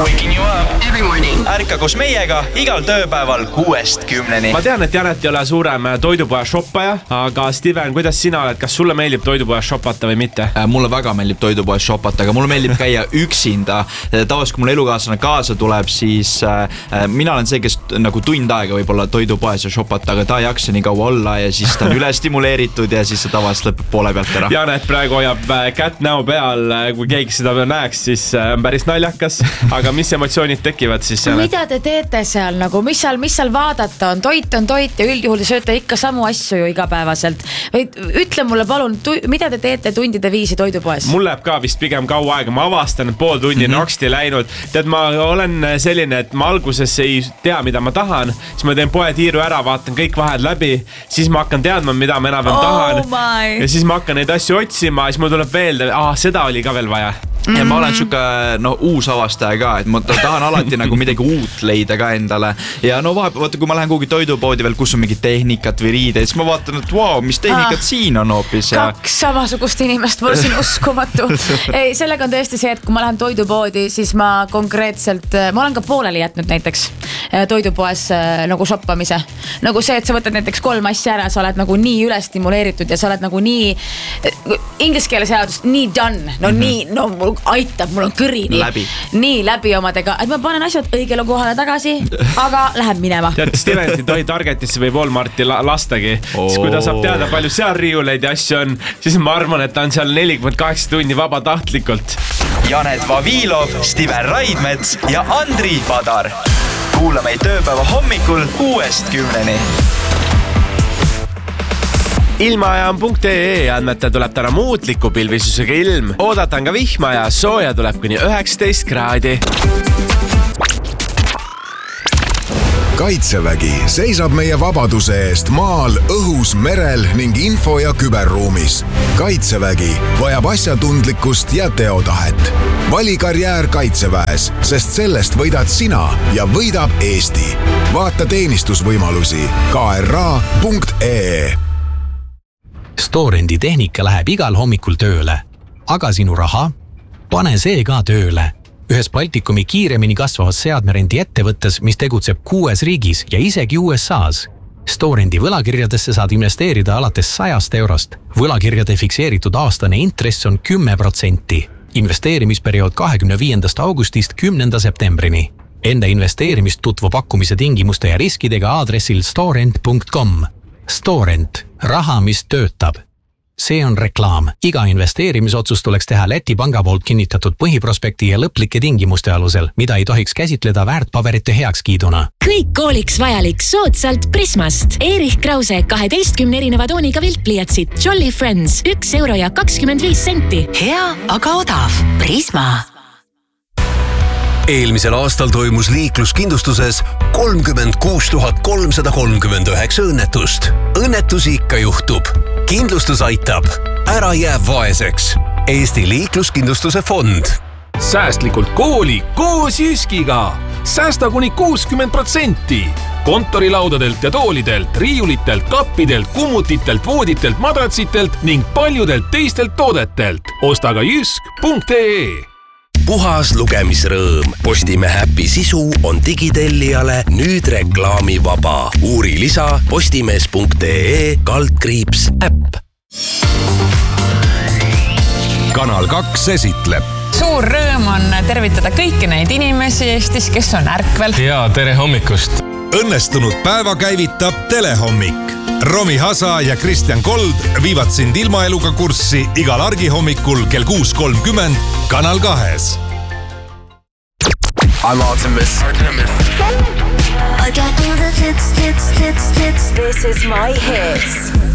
Waking you up every morning. Ärka koos meiega igal tööpäeval 6-10. Ma tean, et Janet ei ole suurem toidupoja shoppaja, aga Steven, kuidas sina oled? Kas sulle meeldib toidupoja shoppata või mitte? Mulle väga meeldib toidupoja shoppata, aga mulle meeldib käia üksinda. Tavaliselt, kui mul elukaaslane kaasa tuleb, siis mina olen see, kes nagu tund aega võib-olla toidupoes ja shoppata, aga ta ei jaksa nii kaua olla ja siis ta on üle stimuleeritud ja siis see tavaliselt lõpeb poole pealt ära. Janet praegu hoiab kätt näo peal, kui keegi seda näeks, siis on päris naljakas, aga mis emotsioonid tekivad siis? Mida te teete seal nagu, mis seal vaadata on toit ja üldjuhul te sööte ikka samu asju ju igapäevaselt. Või ütle mulle palun, mida te teete tundide viisi toidupoes? Mul läheb ka vist pigem kaua aega, ma avastan, et pool tundi naksti läinud. Tead, ma olen selline, et ma alguses ei tea, mida ma tahan, siis ma teen poetiiru ära, vaatan kõik vahed läbi, siis ma hakkan teadma, mida ma enam tahan ja siis ma hakkan neid asju otsima, siis mul tuleb veel, seda oli ka veel vaja. Ja ma olen siuke uus avastaja ka, et ma tahan alati nagu midagi uut leida ka endale ja vaata, kui ma lähen kuhugi toidupoodi veel, kus on mingi tehnikat või riideid, siis ma vaatan, et mis tehnikat siin on hoopis. Kaks samasugust inimest, mul siin uskumatu. Ei, sellega on tõesti see, et kui ma lähen toidupoodi, siis ma konkreetselt, ma olen ka pooleli jätnud näiteks toidupoes nagu shoppamise. Nagu see, et sa võtad näiteks 3 asja ära, sa oled nagu nii üle stimuleeritud ja sa oled nagu nii inglise keele seadus, nii done, mul aitab, mul on kõri nii läbi omadega, et ma panen asjad õigele kohale tagasi, aga läheb minema. Tead, Steven ei tohi Targetisse või Walmarti lastagi, siis kui ta saab teada, palju seal riiuleid ja asju on, siis ma arvan, et ta on seal 48 tunni vabatahtlikult. Janet Vavilov, Steven Raidmets ja Andri Padar. Kuula meid tööpäeva hommikul 6-10. Ilmaajaam.ee andmete tuleb täna muutliku pilvisusega ilm. Oodatan ka vihma ja sooja tuleb kuni 19 kraadi. Kaitsevägi seisab meie vabaduse eest maal, õhus, merel ning info- ja küberruumis. Kaitsevägi vajab asjatundlikkust ja teotahet. Vali karjäär Kaitseväes, sest sellest võidad sina ja võidab Eesti. Vaata teenistusvõimalusi kra.ee. Storendi tehnika läheb igal hommikul tööle. Aga sinu raha? Pane see ka tööle. Ühes Baltikumi kiiremini kasvavas seadmerendi ettevõttes, mis tegutseb 6 riigis ja isegi USAs. Storendi võlakirjadesse saad investeerida alates 100 eurost. Võlakirjade fikseeritud aastane intress on 10%. Investeerimisperiood 25. augustist 10. septembrini. Enda investeerimist tutvu pakkumise tingimuste ja riskidega aadressil storend.com. Storent. Raha, mis töötab. See on reklaam. Iga investeerimisotsus tuleks teha Läti panga poolt kinnitatud põhiprospekti ja lõplike tingimuste alusel, mida ei tohiks käsitleda väärtpaberite heakskiiduna. Kõik kooliks vajalik soodsalt Prismast. Erich Krause 12 erineva tooniga viltpliiatsid. Jolly Friends 1 euro ja 25 senti. Hea, aga odav. Prisma. Eelmisel aastal toimus liikluskindlustuses 36 339 õnnetust. Õnnetusi ikka juhtub. Kindlustus aitab. Ära jää vaeseks. Eesti liikluskindlustuse fond. Säästlikult kooli koos Jyskiga. Säästa kuni 60%. Kontorilaudadelt ja toolidelt, riiulitelt, kappidelt, kummutitelt, vooditelt, madratsitelt ning paljudelt teistelt toodetelt. Osta ka jysk.ee. Puhas lugemisrõõm. Postimehe äpi sisu on digitellijale nüüd reklaamivaba. Uuri lisa postimees.ee/äpp. Kanal 2 esitleb. Suur rõõm on tervitada kõiki neid inimesi Eestis, kes on ärkvel. Ja tere hommikust. Õnnestunud päeva käivitab Telehommik. Romi Hasa ja Kristjan Kold viivad sind ilmaeluga kurssi igal argihommikul kell 6.30 Kanal 2. I'm Artemis. I got all the hits. This is my hits.